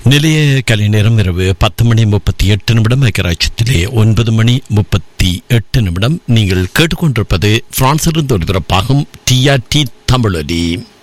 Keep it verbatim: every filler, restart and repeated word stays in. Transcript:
நிலைய கலை நேரம் இரவு பத்து மணி முப்பத்தி எட்டு நிமிடம். ஐக்கியராட்சியத்திலே ஒன்பது மணி முப்பத்தி எட்டு நிமிடம். நீங்கள் கேட்டுக்கொண்டிருப்பது பிரான்சிலிருந்து ஒலிபரப்பாகும் டிஆர்டி தமிழொலி.